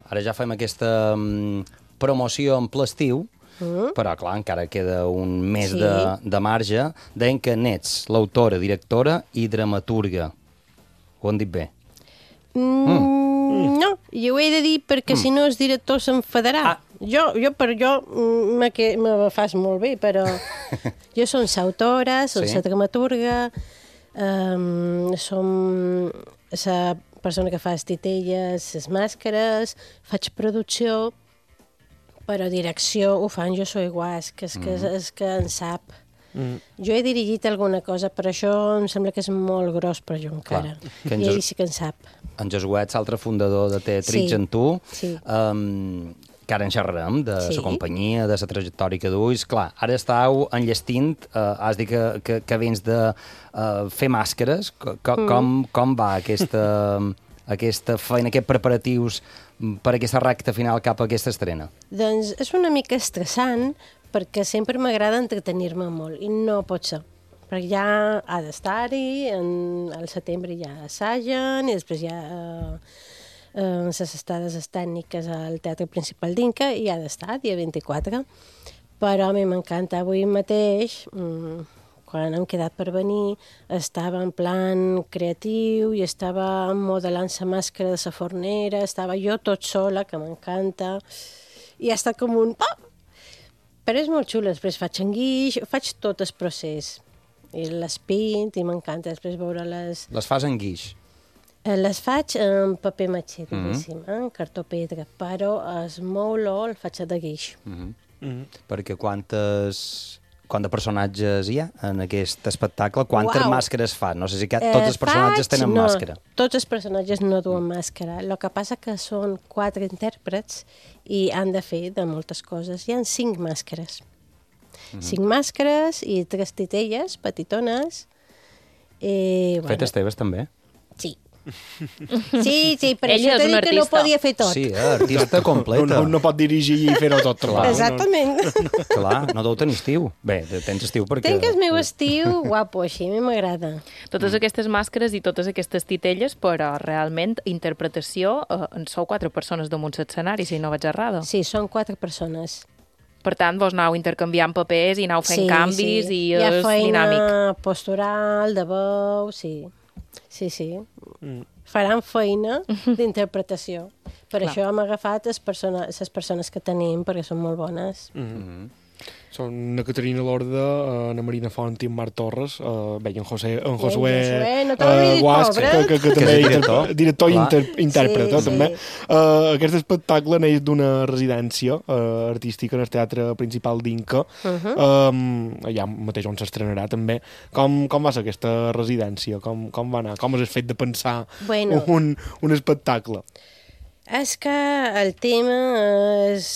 ara ja fem aquesta promoció en ple estiu, però, clar, encara queda un mes de marge. Deien que n'ets l'autora, directora i dramaturga. Ho han dit bé? No, i ho he de dir perquè si no el director s'enfadarà. Jo me fas molt bé, però jo som l'autora, som la dramaturga, som la persona que fa les titelles, les màscares, faig producció, però direcció ho fan jo soy Guas, que és que en sap. Jo he dirigit alguna cosa, però això em sembla que és molt gros per jo encara. I ell sí que en sap. En Josuet, l'altre fundador de Teatrix en tu, que ara en xerrarem, de la companyia, de la trajectòria que duis. Clar, ara estàu enllestint, has dit que vens de fer màscares. Com va aquesta feina, aquests preparatius per aquesta recta final cap a aquesta estrena? Doncs és una mica estressant, perquè sempre m'agrada entretenir-me molt, i no pot ser. Perquè ja ha d'estar-hi, al setembre ja assagen, i després ja les estades tècniques al Teatre Principal d'Inca, i ha d'estar, dia 24. Però a mi m'encanta. Avui mateix, quan hem quedat per venir, estava en plan creatiu i estava modelant la màscara de la fornera, estava jo tot sola, que m'encanta, i ha estat com un... Però és molt xulo, després faig en guix, faig tot el procés, i les pint, i m'encanta després veure les... Les fas en guix? Les faig en paper matxer, diguéssim, en cartó pedra, però el meu olor el faig de guix. Perquè quant de personatges hi ha en aquest espectacle? Quantes màscares fa? No sé si tots els personatges tenen màscara. Tots els personatges no duen màscara. El que passa que són 4 intèrprets i han de fer de moltes coses. Hi ha 5 màscares. 5 màscares i 3 titelles petitones. Fetes teves, també? Sí. Sí, per això t'he dit que no podia fer tot. Sí, artista completa. No pot dirigir i fer-ho tot. Exactament. Clar, no deu tenir estiu. Bé, tens estiu perquè... Tenc el meu estiu guapo, així, a mi m'agrada. Totes aquestes màscares i totes aquestes titelles, però realment interpretació, en sou 4 persones damunt l'escenari, si no vaig errada. Sí, són 4 persones. Per tant, vos anau intercanviant papers i anau fent canvis i és dinàmic. Hi ha feina postural, de veu, sí. Sí. Faran feina d'interpretació. Per això hem agafat les persones que tenim, perquè són molt bones. Són na Caterina Lorda, na Marina Font i en Marc Torres, bé, en Josué Guas, que també és director i intèrpret, també. Aquest espectacle neix d'una residència artística en el Teatre Principal d'Inca, allà mateix on s'estrenarà també. Com va ser aquesta residència? Com va anar? Com és el fet de pensar un espectacle? És que el tema és...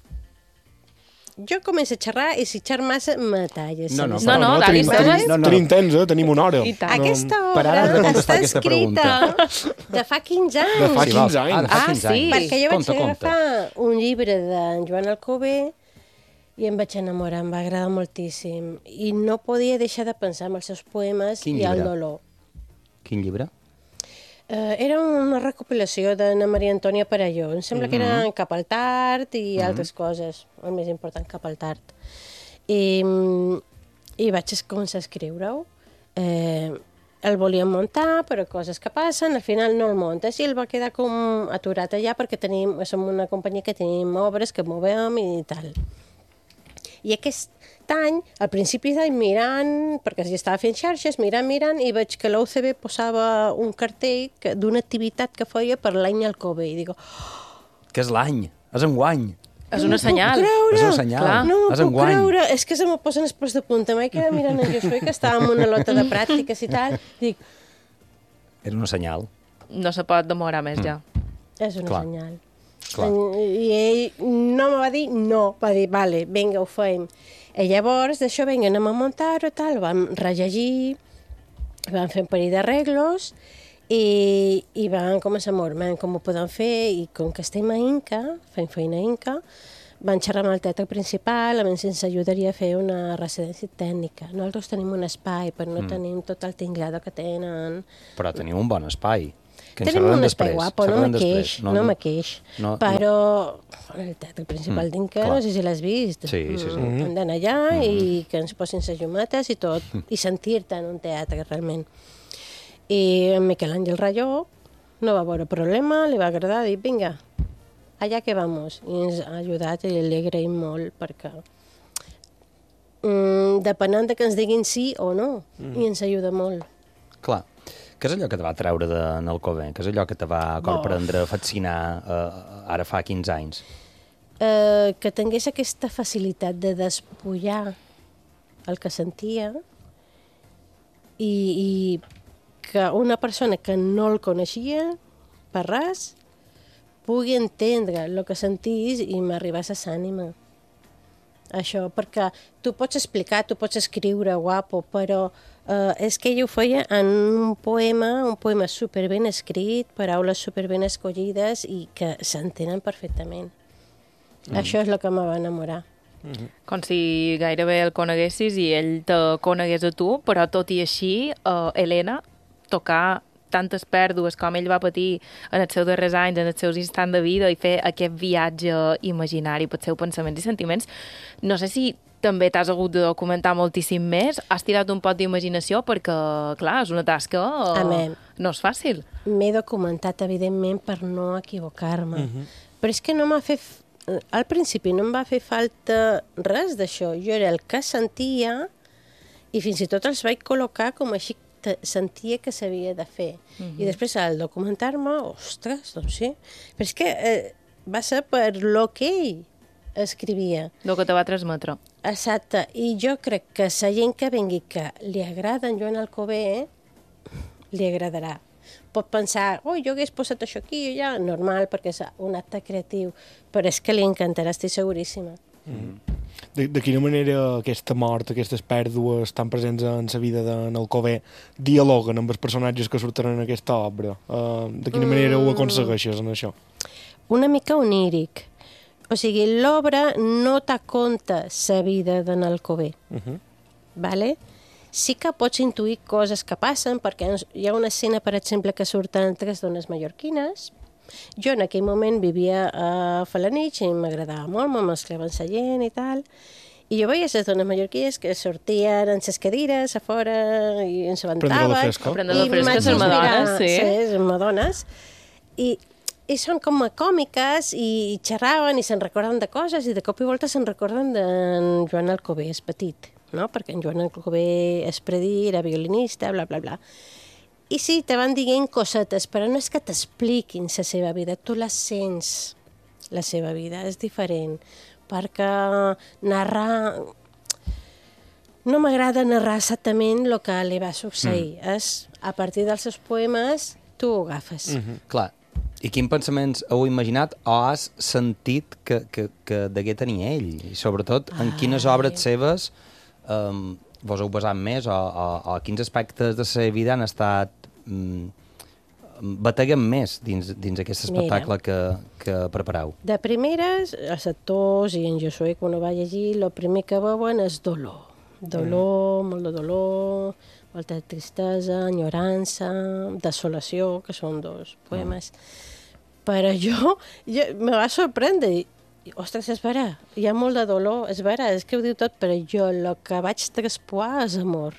Jo començo a xerrar i si xerro massa me talles. No, Dani, tenim temps, tenim una hora. Aquesta obra està escrita de fa 15 anys. De fa 15 anys. Sí. Perquè jo vaig agafar un llibre d'en Joan Alcover i em vaig enamorar, em va agradar moltíssim. I no podia deixar de pensar en els seus poemes i el dolor. Quin llibre? Era una recopilació d'Anna Maria Antònia Perelló. Em sembla que era Cap al tard i altres coses. El més important, Cap al tard. I vaig començar a escriure-ho. El volíem muntar, però coses que passen, al final no el muntes, i el va quedar com aturat allà perquè som una companyia que tenim obres que movem i tal. I aquest any, al principi d'any, mirant, perquè ja estava fent xarxes, mirant, i veig que l'UCB posava un cartell d'una activitat que feia per l'any Alcover. I dic, que és l'any, és enguany. És una senyal. És una senyal. No puc creure. És que se me posen els pèls de punta. Mai quedava mirant en Josué, que estava en una lota de pràctiques i tal. Dic... Era una senyal. No se pot demorar més, ja. És una senyal. I ell no me va dir no. Va dir, vale, vinga, ho fem. I llavors, d'això, vinga, anem a muntar-ho, tal. Vam rellegir, vam fer un parell d'arreglos i van començar a moure, com ho podem fer, i com que estem a Inca, fem feina a Inca, van xerrar amb el Teatre Principal, a més ens ajudaria a fer una residència tècnica. Nosaltres tenim un espai, però no tenim tot el tinglado que tenen. Però teniu un bon espai. Tenim un espai guapo, no me queix. Però el teatre principal d'Inca, no sé si l'has vist. Hem d'anar allà i que ens posin les llumetes i tot, i sentir-te en un teatre, realment. I en Miquel Àngel Rayó no va veure problema, li va agradar, dir, vinga, allà que vamos. I ens ha ajudat i li agraïm molt, perquè depenent de que ens diguin sí o no, i ens ajuda molt. Clar. Què és allò que te va treure en Alcover? Què és allò que te va corprendre, fascinar ara fa 15 anys? Que tingués aquesta facilitat de despullar el que sentia i que una persona que no el coneixia per res pugui entendre el que sentís i m'arribés a l'ànima. Això, perquè tu pots explicar, tu pots escriure guapo, però és que ell ho feia en un poema superben escrit, paraules superben escollides i que s'entenen perfectament. Això és el que me va enamorar. Com si gairebé el coneguessis i ell te conegués a tu, però tot i així, Helena, tocar tantes pèrdues com ell va patir en els seus darrers anys, en els seus instants de vida i fer aquest viatge imaginari pels seus pensaments i sentiments, no sé si també t'has hagut de documentar moltíssim més, has tirat un pot d'imaginació perquè, clar, és una tasca no és fàcil. M'he documentat, evidentment, per no equivocar-me. Però és que no m'ha fet... Al principi no em va fer falta res d'això. Jo era el que sentia i fins i tot els vaig col·locar com així sentia que s'havia de fer. I després al documentar-me, ostres, doncs sí. Però és que va ser per lo que ell escrivia. El que te va transmetre. Exacte. I jo crec que la gent que vengui que li agrada en Joan Alcover, li agradarà. Pot pensar, jo hagués posat això aquí o allà, normal, perquè és un acte creatiu, però és que li encantarà, estic seguríssima. De quina manera aquesta mort, aquestes pèrdues tan presents en la vida d'en Alcover dialoguen amb els personatges que surten en aquesta obra? De quina manera ho aconsegueixes en això? Una mica oníric. O sigui, l'obra no t'aconta la vida d'en Alcover. Vale? Sí que pots intuir coses que passen, perquè hi ha una escena, per exemple, que surten 3 dones mallorquines. Jo en aquell moment vivia a Felanitx i m'agradava molt, me mesclava amb la gent i tal. I jo veia les dones mallorquines que sortien en les cadires a fora i ens aventaven. Prendre la fresca, les madones, sí. Sí, madones. I són com còmiques i xerraven i se'n recorden de coses i de cop i volta se'n recorden d'en Joan Alcover, és petit, no? Perquè en Joan Alcover és predí, era violinista, bla, bla, bla. I sí, te van dient cosetes, però no és que t'expliquin la seva vida, tu la sents, la seva vida, és diferent, perquè narrar... No m'agrada narrar exactament el que li va succeir, és a partir dels seus poemes tu ho agafes. Clar, i quins pensaments heu imaginat o has sentit que degué tenir ell? I sobretot, en quines obres seves vos heu basat més o quins aspectes de la seva vida han estat bateguen més dins aquest espectacle que prepareu? De primeres, els actors i en Josué, quan ho va llegir, el primer que veuen és dolor. Dolor, molt de dolor, molta tristesa, enyorança, desolació, que són 2 poemes. Però jo me va sorprendre i ostres, és vera, hi ha molt de dolor, és vera, és que ho diu tot, però jo el que vaig traspuar és amor.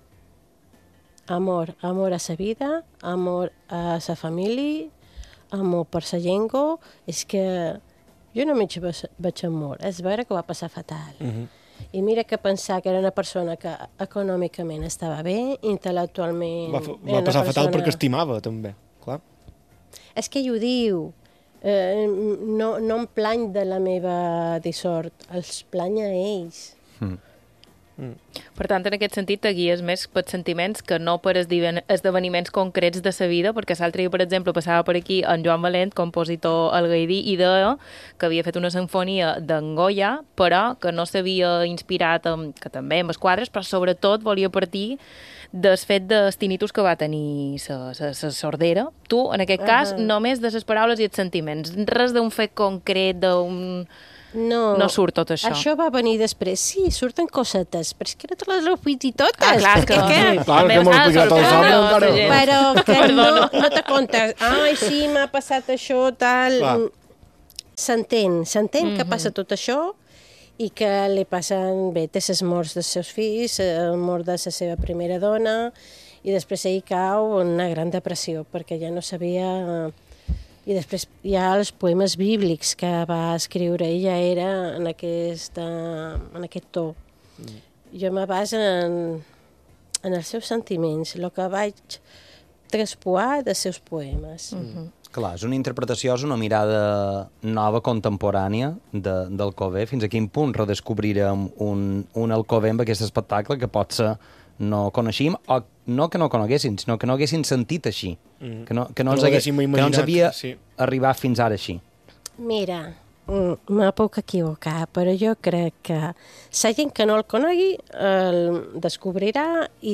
Amor a la vida, amor a la família, amor per la llengua. És que jo només veig amor, és vera que va passar fatal. I mira que pensar que era una persona que econòmicament estava bé, intel·lectualment... Va passar fatal perquè estimava, també, clar. És que ell ho diu. No em plany de la meva dissort, els plany a ells. Per tant, en aquest sentit, te guies més per sentiments que no per esdeveniments concrets de sa vida, perquè l'altre dia, per exemple, passava per aquí en Joan Valent, compositor algaidí, i deia que havia fet una sinfonia d'en Goya, però que no s'havia inspirat, que també amb els quadres, però sobretot volia partir del fet dels tinnitus que va tenir la sordera. Tu, en aquest cas, només de les paraules i els sentiments. Res d'un fet concret, d'un... no surt tot això. Això va venir després. Sí, surten cosetes, però és que no te les heu vist totes. Clar, que m'ho explicat tot sobre. Però que no te comptes. Ai, sí, m'ha passat això, tal... S'entén que passa tot això i que li passen, bé, té les morts dels seus fills, el mort de la seva primera dona, i després ell cau en una gran depressió, perquè ja no sabia... I després hi ha els poemes bíblics que va escriure, ella era en aquest to. Jo me baso en els seus sentiments, el que vaig traspoar dels seus poemes. Clar, és una interpretació, és una mirada nova, contemporània del Alcover. Fins a quin punt redescobrirem un Alcover amb aquest espectacle que potser no coneixíem, o no que no coneguéssim, sinó que no haguessin sentit així, que no ens havia arribat fins ara així. Mira, me puc equivocar, però jo crec que la gent que no el conegui el descobrirà i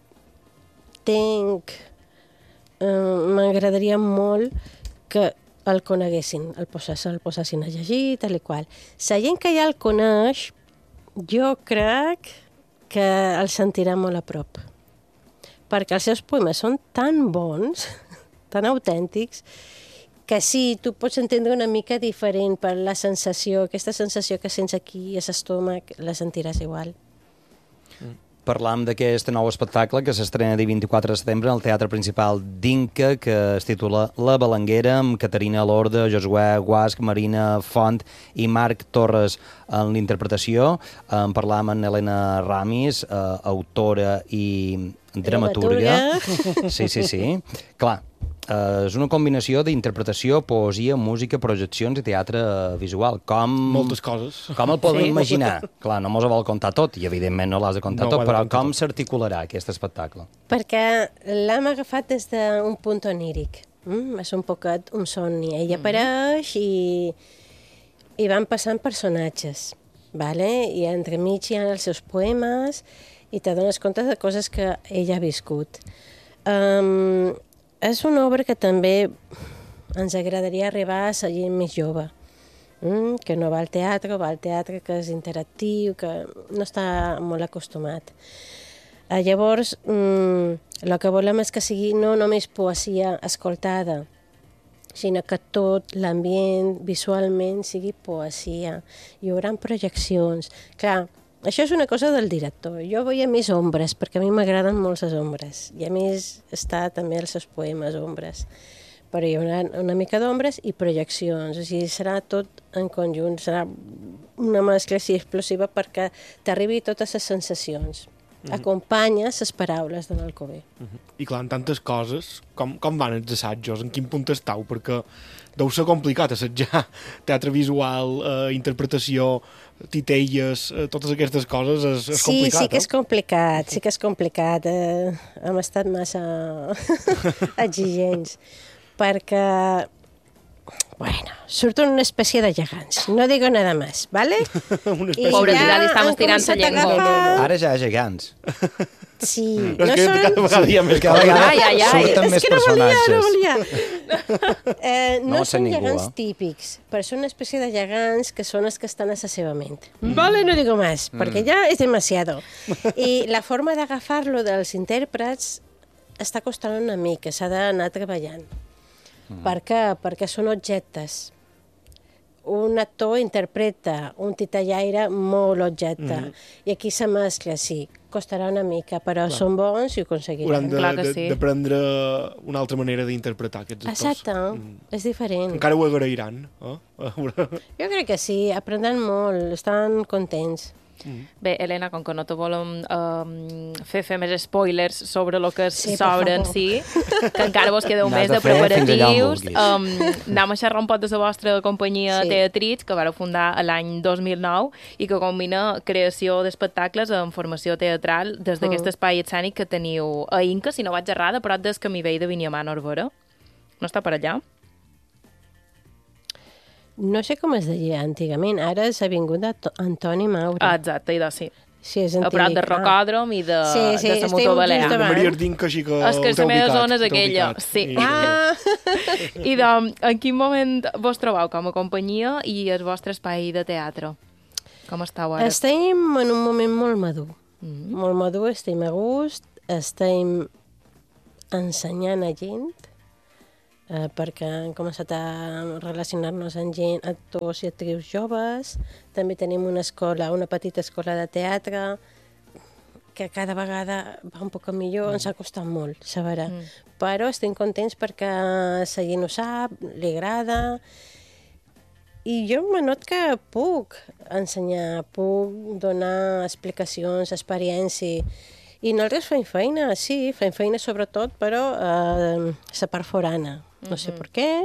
m'agradaria molt que el coneguessin, el possessin a llegir, tal i qual. La gent que ja el coneix, jo crec que el sentirà molt a prop. Perquè els seus poemes són tan bons, tan autèntics, que sí, tu pots entendre una mica diferent per la sensació, aquesta sensació que sents aquí a l'estómac, la sentiràs igual. Parlam d'aquest nou espectacle que s'estrena el 24 de setembre al Teatre Principal d'Inca, que es titula La Balanguera, amb Caterina Lorda, Josué Guasc, Marina Font i Marc Torres en l'interpretació. Parlam amb Helena Ramis, autora i dramaturga. Sí. Clar, és una combinació d'interpretació, poesia, música, projeccions i teatre visual. Moltes coses. Com el podem imaginar? Clar, no mos ho vol contar tot, i evidentment no l'has de contar tot, però com s'articularà aquest espectacle? Perquè l'hem agafat des d'un punt oníric. És un poquet un somni. Ella apareix i van passant personatges, vale? I entremig hi ha els seus poemes i te dones compte de coses que ella ha viscut. És una obra que també ens agradaria arribar a la gent més jove, que no va al teatre, o va al teatre que és interactiu, que no està molt acostumat. Llavors, el que volem és que sigui no només poesia escoltada, sinó que tot l'ambient visualment sigui poesia. Hi haurà projeccions. Clar, això és una cosa del director. Jo veia més ombres, perquè a mi m'agraden molt les ombres. I a més està també els seus poemes ombres. Però hi haurà una mica d'ombres i projeccions. O sigui, serà tot en conjunt. Serà una mescla així explosiva perquè t'arribi totes les sensacions. Acompanya les paraules de l'Alcover. I clar, en tantes coses, com van els assajos? En quin punt estàu? Perquè deu ser complicat assajar teatre visual, interpretació, titelles, totes aquestes coses, és complicat. Sí que és complicat. Hem estat massa exigents, perquè, bueno, surten una espècie de gegants. No digo nada más, ¿vale? Pobres, ja li estem estirant la llengua. Ara ja hi ha gegants. Sí. No és que cada vegada hi ha més coses. Surten més personatges. No volia. No són gegants típics, però són una espècie de gegants que són els que estan a la seva ment. Vale, no digo más, perquè ja és demasiado. I la forma d'agafar-lo dels intèrprets està costant una mica, s'ha d'anar treballant. Per què? Perquè són objectes. Un actor interpreta un titellaire molt objecte. I aquí se mescla, sí. Costarà una mica, però són bons i ho aconseguiran. Hauran d'aprendre una altra manera d'interpretar aquests actors. Exacte, és diferent. Encara ho agrairan. Jo crec que sí, aprendran molt, estan contents. Bé, Helena, com que no te volem fer més spoilers sobre el que s'obre en si, que encara vos queda un mes de preparatius, anem a xerrar un poc de la vostra companyia Teatrits, que vareu fundar l'any 2009 i que combina creació d'espectacles amb formació teatral des d'aquest espai escènic que teniu a Inca, si no vaig errada, prop del Camí Vell de Viniamà, Norbera. No està per allà? No sé com es deia antigament, ara és Avinguda Antoni Mauri. Ah, exacte, idò sí. a prop del Rocòdrom i de la Motor Balear. De Maria Ardinca, així que és que la meva zona és aquella. Sí. I en quin moment vos trobeu com a companyia i el vostre espai de teatre? Com esteu ara? Estem en un moment molt madur. Molt madur, estem a gust, estem ensenyant a gent, perquè hem començat a relacionar-nos amb gent, actors i actrius joves. També tenim una petita escola de teatre, que cada vegada va un poc millor, ens ha costat molt, saber. Però estem contents perquè la gent ho sap, li agrada, i jo me not que puc ensenyar, puc donar explicacions, experiència. I nosaltres fem feina, sí, fem feina sobretot, però la part forana. No sé per què,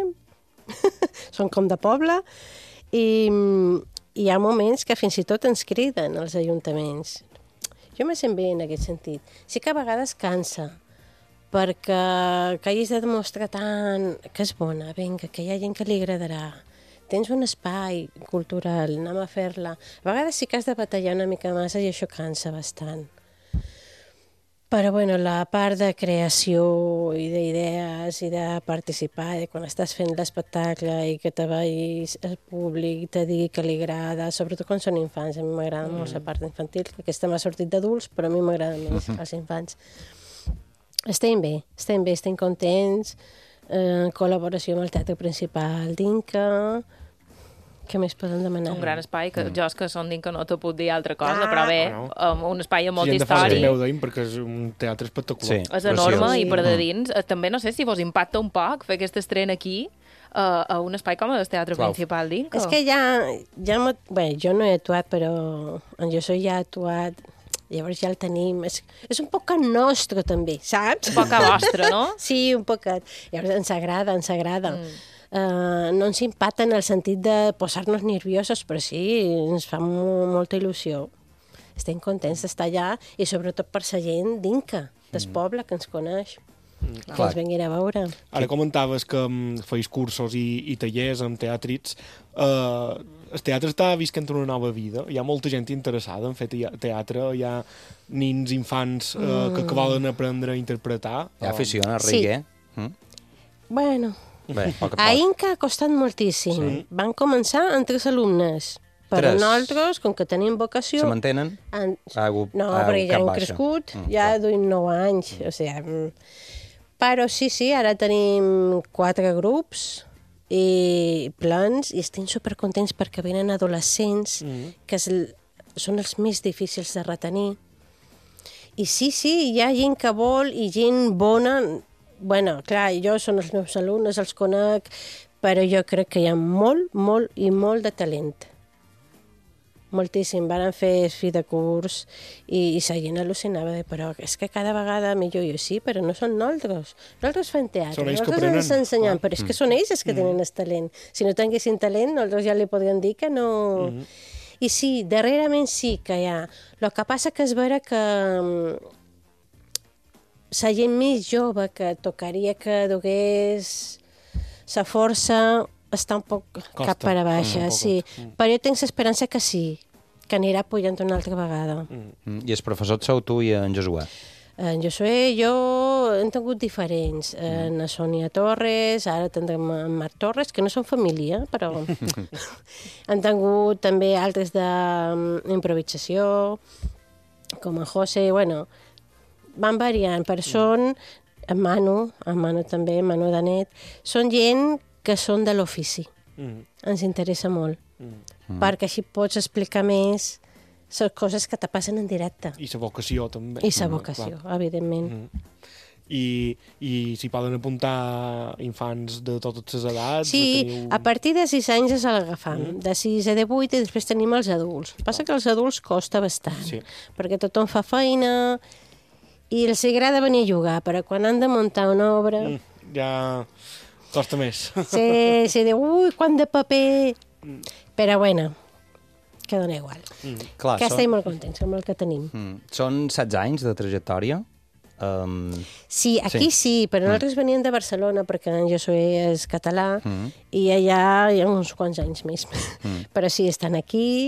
són com de poble, i hi ha moments que fins i tot ens criden als ajuntaments. Jo me sent bé en aquest sentit. Sí que a vegades cansa, perquè que hagis de demostrar tant que és bona, vinga, que hi ha gent que li agradarà, tens un espai cultural, anem a fer-la. A vegades sí que has de batallar una mica massa i això cansa bastant. Però bueno, la part de creació i d'idees i de participar, de quan estàs fent l'espectacle i que te veus el públic i te digui que li agrada, sobretot quan són infants, a mi m'agrada molt la part infantil, que aquesta m'ha sortit d'adults, però a mi m'agrada més els infants. Estem bé, estem contents, en col·laboració amb el Teatre Principal d'Inca. Què més poden demanar? Un gran espai, que jo és que són d'Inca no te puc dir altra cosa, però bé, un espai amb molta història. Sí, perquè és un teatre espectacular. Sí, és enorme i per de dins. També no sé si vos impacta un poc fer aquest estrena aquí, a un espai com el Teatre Principal d'Inca. És que bé, jo no he actuat, però en Jo Soy ja ha actuat, llavors ja el tenim. És un poc nostre, també, saps? Un poc vostre, no? Sí, un poquet. Llavors ens agrada. No ens impacta en el sentit de posar-nos nerviosos, però sí, ens fa molta il·lusió. Estem contents d'estar allà i sobretot per la gent d'Inca, del poble que ens coneix, que ens venguin a veure. Ara comentaves que feis cursos i tallers amb teatrits. El teatre està visquent una nova vida. Hi ha molta gent interessada en fer teatre. Hi ha nins, infants que volen aprendre a interpretar. Hi ha afició a Riguer. Bueno, a Inca ha costat moltíssim. Sí. Van començar amb 3 alumnes. Però nosaltres, com que tenim vocació... Se mantenen? No, perquè ja hem crescut, ja duim 9 anys. O sigui, però sí, ara tenim 4 grups i plans i estem supercontents perquè venen adolescents, que són els més difícils de retenir. I sí, hi ha gent que vol i gent bona. Bueno, clar, jo són els meus alumnes, els conec, però jo crec que hi ha molt de talent. Moltíssim. Van fer fi de curs i la gent al·lucinava, però és que cada vegada millor. Jo sí, però no són nosaltres. Nosaltres fem teatre, nosaltres ens ensenyem, però és que són ells els que tenen el talent. Si no tinguessin talent, nosaltres ja li podríem dir que no... I sí, darrerament sí que hi ha. El que passa que és vera que la gent més jove que tocaria que dugués la força està un poc cap per a baixa, sí. Però jo tinc l'esperança que sí, que anirà pujant una altra vegada. I els professors sou tu i en Josué? En Josué, jo hem tingut diferents. En Sònia Torres, ara tindrem en Marc Torres, que no són família, però han tingut també altres d'improvisació, com en José, bueno, van variant, però són, en Manu també, Manu Danet, són gent que són de l'ofici. Ens interessa molt, perquè així pots explicar més les coses que te passen en directe. I la vocació, també. I la vocació, evidentment. I s'hi poden apuntar infants de totes les edats? Sí, a partir de 6 anys és l'agafam, de 6 a 18 i després tenim els adults. El que passa que els adults costa bastant, perquè tothom fa feina i els agrada venir a jugar, però quan han de muntar una obra... Ja costa més. Sí, diu, ui, quant de paper... Però bueno, que dona igual. Clar, que estem molt contents amb el que tenim. Són 16 anys de trajectòria? Sí, aquí sí, però nosaltres veníem de Barcelona perquè en Josué és català i allà hi ha uns quants anys més. Però sí, estan aquí,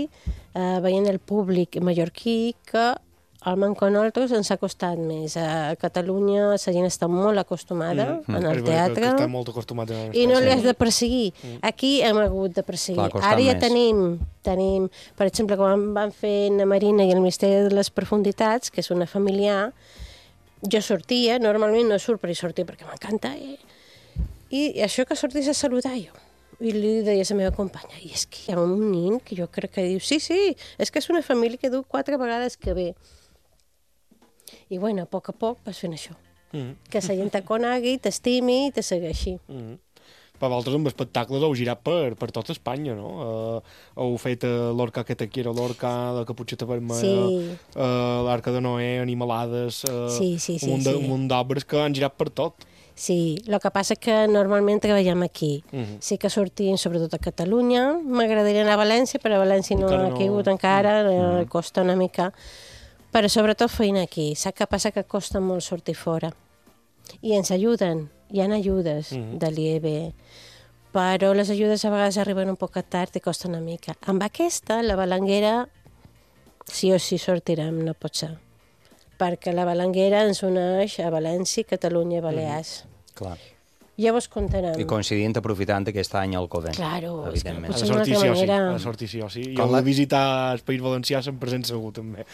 veient el públic mallorquí que almenys con nosaltres ens ha costat més. A Catalunya la gent està molt acostumada en el teatre està molt acostumada i no li has de perseguir. Aquí hem hagut de perseguir. Ara ja tenim, per exemple, quan van fer la Marina i el Misteri de les Profunditats, que és una familiar, jo sortia, normalment no surt, però hi sortia perquè m'encanta, i això que sortís a saludar jo. I li deia a la meva companya, i és que hi ha un nin que jo crec que diu, sí, és que és una família que diu 4 vegades que ve. I bueno, a poc vas fent això. Que la gent te conegui, t'estimi i te segueixi. Per vosaltres amb espectacles heu girat per tota Espanya, no? Heu fet l'Orca que te quiero, l'Orca, la Caputxeta Vermella, l'Arca de Noé, Animalades, un munt d'obres que han girat per tot. Sí, el que passa que normalment treballem aquí. Sí que sortim sobretot a Catalunya, m'agradaria anar a València, però a València no ha caigut encara, costa una mica, però sobretot feina aquí. Saps què passa? Que costa molt sortir fora. I ens ajuden, hi ha ajudes de l'IEB, però les ajudes a vegades arriben un poc tard i costa una mica. Amb aquesta, la Balanguera, sí o sí sortirem, no pot ser. Perquè la Balanguera ens uneix a València, Catalunya i Balears. Clar. Ja vos contarem. I coincidint, aprofitant aquest any al Coven. Claro, evidentment. és que potser d'una altra manera... Ha de sortir sí o sí. Jo vull visitar el País Valencià sempre sense segur, també.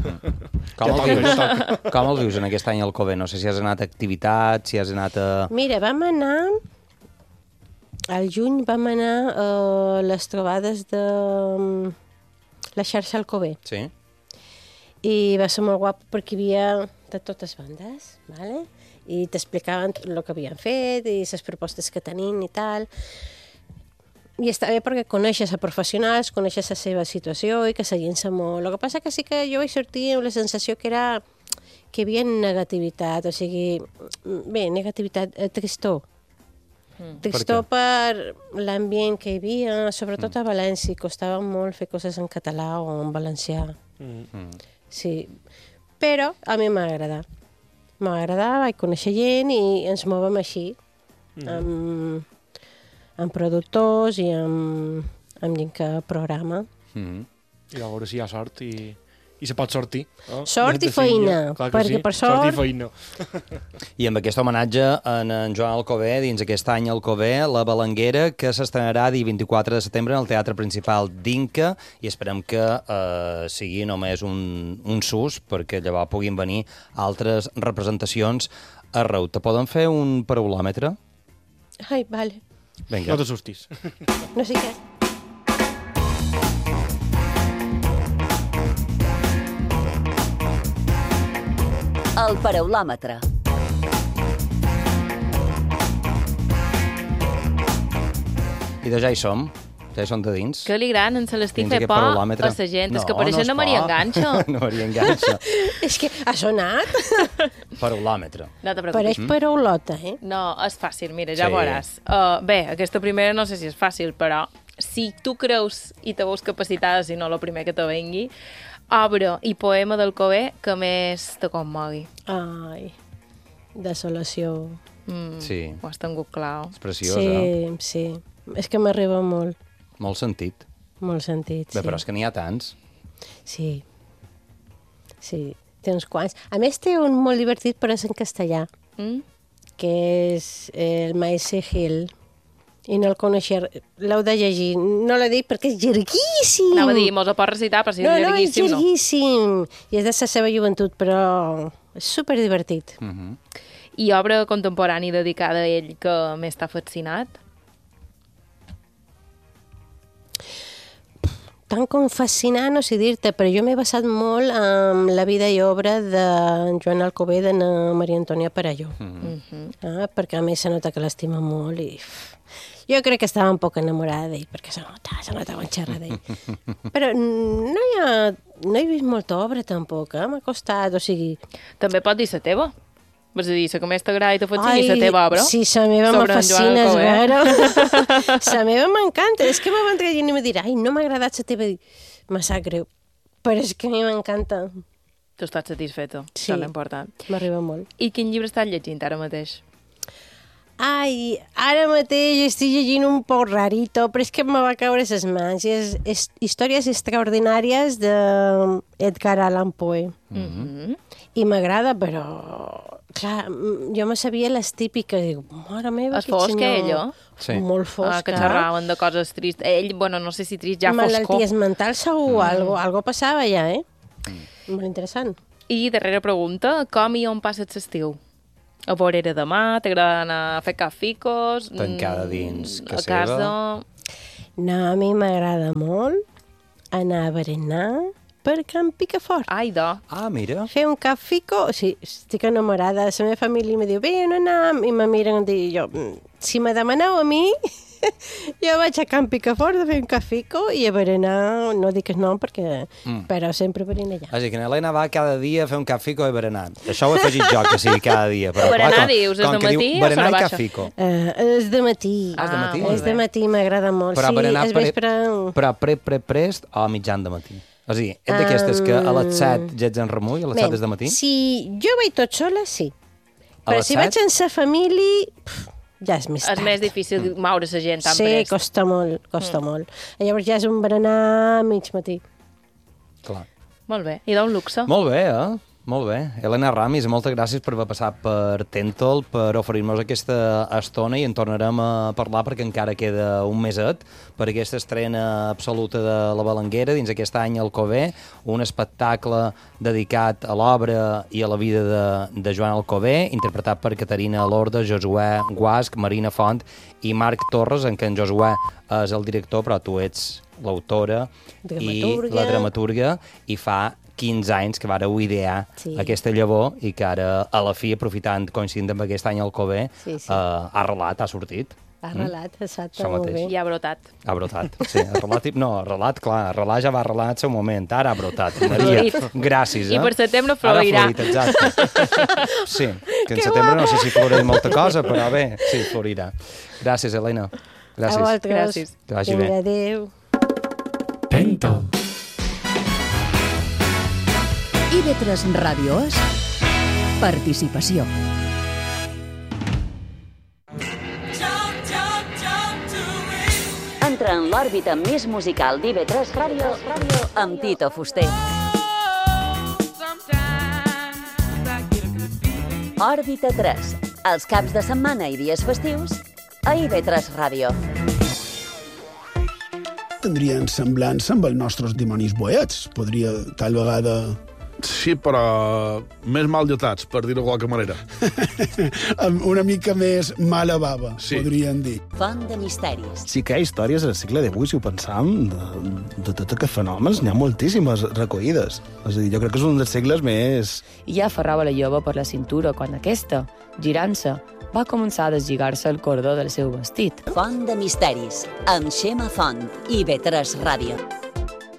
Com el vius en aquest any al Coven? No sé si has anat a activitats, si has anat a... Mira, vam anar... Al juny vam anar a les trobades de la xarxa Alcover. Sí. I va ser molt guapo perquè hi havia de totes bandes, ¿vale? I t'explicaven el que havien fet i les propostes que tenim i tal. I està bé perquè coneixes a professionals, coneixes la seva situació i que seguint-se molt. El que passa que sí que jo vaig sortir amb la sensació que era que hi havia negativitat, o sigui, bé, negativitat, tristor. Tristor per l'ambient que hi havia, sobretot a València, costava molt fer coses en català o en valencià. Sí, però a mi m'agrada. M'agrada, vaig conèixer gent i ens movem així, amb productors i amb gent que programa. I a veure si hi ha sort i se pot sortir. Sort i feina, perquè per sort... Sort i feina. I amb aquest homenatge en Joan Alcover, dins aquest any Alcover, La Balanguera, que s'estrenarà dia 24 de setembre en el Teatre Principal d'Inca, i esperem que sigui només un sus, perquè llavors puguin venir altres representacions arreu. Te poden fer un paraulòmetre? Ai, vale. Vinga. No t'assustis. No sé què. El paraulòmetre. I de ja hi som de dins. Que li gran, en Celestí fer por a la gent. És que pareixen de Maria Enganxa. No, Maria Enganxa. És que ha sonat. Paraulòmetre. No te preocupis. Pareix paraulota, No, és fàcil, mira, ja veuràs. Bé, aquesta primera no sé si és fàcil, però si tu creus i te veus capacitada, si no, el primer que te vengui, obra i poema d'Alcover que més te commogui. Ai, desolació. Sí. Ho has tingut clar. És preciosa. Sí. És que m'arriba molt. Molt sentit. Molt sentit, sí. Bé, però és que n'hi ha tants. Sí, té uns quants. A més, té un molt divertit, però és en castellà, que és el Maese Gil. I no el coneixia, l'heu de llegir. No l'he dit perquè és llarguíssim. Anava a dir, mos ho pots recitar, però si és llarguíssim, no. No, és llarguíssim. I és de la seva joventut, però és superdivertit. I obra contemporània dedicada a ell que més t'ha fascinat? Tant com fascinant, no sé dir-te, però jo m'he basat molt en la vida i obra de Joan Alcover de Maria Antònia Perelló. Perquè a més se nota que l'estima molt i... Jo crec que estava un poc enamorada d'ell, perquè se notava en xerrar d'ell. Però no he vist molta obra, tampoc, m'ha costat, o sigui... També pot dir la teva. Vas a dir, la que més t'agrada i te fascina la teva obra. Sí, la meva me fascina, és vera. La meva m'encanta. És que me van traient i me dirà, ai, no m'ha agradat la teva... Me sap greu. Però és que a mi m'encanta. Tu estàs satisfeta, sí, això és l'important. M'arriba molt. I quin llibre estàs llegint ara mateix? Ai, ara mateix estic llegint un poc rarito, però és que me va caure les mans. És Històries extraordinàries d'Edgar Allan Poe. I m'agrada, però... Clar, jo me sabia les típiques. Dic, mare meva, aquest senyor... És fosc, ell, Sí. Molt fosc. Que xerraven de coses tristes. Ell, bueno, no sé si trist, ja foscor. Malalties mentals segur, algo passava ja, Molt interessant. I darrera pregunta, com i on passes l'estiu? A Vorera de Mar, t'agrada anar a fer caficos? Tancada dins a casa? No, a mi m'agrada molt anar a berenar per Can Picafort. Ai, mira. Fer un cafico, sí, estic enamorada. La meva família me diu, vine a anar, i me miren i jo, si me demaneu a mi, jo vaig a Can Picafort a fer un cafico i a berenar, no dic no, perquè, però sempre berenar allà. És a dir, que l'Helena va cada dia a fer un cafico i berenar. Això ho he afegit jo, que sigui cada dia. Però, berenar, dius, és de matí o berenar s'hora baixa? Cafico. És de matí. És de matí? És de matí, m'agrada molt. Però berenar Però prest o mitjan de matí? És a dir, és d'aquestes que a les 7 ja ets en remull, a les 7 és de matí? Si jo vaig tot sola, sí. Però si vaig sense família, ja és més tard. És més difícil moure la gent tan prest. Sí, costa molt. Llavors ja és un berenar a mig matí. Clar. Molt bé, i d'un luxe. Molt bé, Molt bé. Helena Ramis, moltes gràcies per haver passat per Tentol, per oferir-nos aquesta estona i en tornarem a parlar perquè encara queda un meset per aquesta estrena absoluta de La Balanguera dins aquest any al Alcover, un espectacle dedicat a l'obra i a la vida de Joan Alcover, interpretat per Caterina Lorda, Josué Guasc, Marina Font i Marc Torres, en què en Josué és el director, però tu ets l'autora i la dramaturga, i fa 15 anys que vareu idear aquesta llavor i que ara, a la fi, aprofitant, coincidint amb aquest any al Alcover, ha arrelat, ha sortit. Ha arrelat, exacte, molt bé. I ha brotat. Ha brotat, sí. Arrelat, clar, arrelar ja va arrelar en el seu moment, ara ha brotat. Maria, gràcies, I per setembre florirà. Ara florit, exacte. Sí, que en setembre no sé si floreix molta cosa, però bé, sí, florirà. Gràcies, Helena. Gràcies. A vosaltres. Que vagi bé. Adéu. Tentol. IB3 Ràdio és participació. Entra en l'òrbita més musical d'IB3 Ràdio amb Tito Fuster. Òrbita 3, els caps de setmana i dies festius a IB3 Ràdio. Tindrien semblança amb els nostres dimonis boets. Podria, tal vegada... Sí, però més mal dotats, per dir-ho de qualque manera. Una mica més mala bava, podríem dir. Font de misteris. Sí que hi ha històries al segle XVIII, si ho pensam, de tots aquests fenòmens, n'hi ha moltíssimes recollides. És a dir, jo crec que és un dels segles més... I ja aferrava la jove per la cintura quan aquesta, girant-se, va començar a deslligar-se el cordó del seu vestit. Font de misteris, amb Xema Font, IB3 Ràdio.